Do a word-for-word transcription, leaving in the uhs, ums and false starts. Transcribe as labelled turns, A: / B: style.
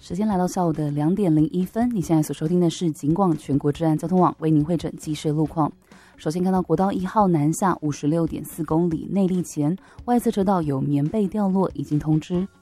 A: 时间来到下午的两点零一分，你现在所收听的是警广全国治安交通网为您汇整即时路况。首先看到国道一号南下五十六点四公里内力前外侧车道有棉被掉落，已经通知。